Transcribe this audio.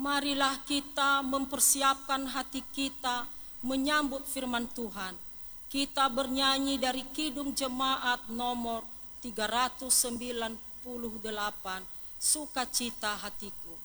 Marilah kita mempersiapkan hati kita menyambut firman Tuhan. Kita bernyanyi dari Kidung Jemaat nomor 398, Sukacita Hatiku.